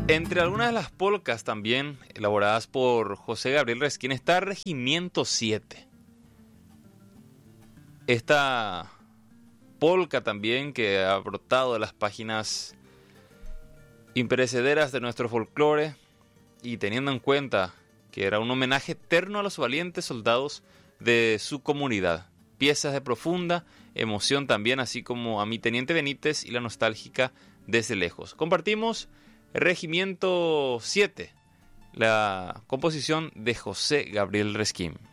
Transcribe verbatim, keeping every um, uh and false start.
Entre algunas de las polcas también elaboradas por José Gabriel Resquín está Regimiento siete. Esta polca también que ha brotado de las páginas imperecederas de nuestro folclore, y teniendo en cuenta que era un homenaje eterno a los valientes soldados de su comunidad. Piezas de profunda emoción también, así como a mi Teniente Benítez y la nostálgica Desde Lejos. Compartimos Regimiento siete, la composición de José Gabriel Resquín.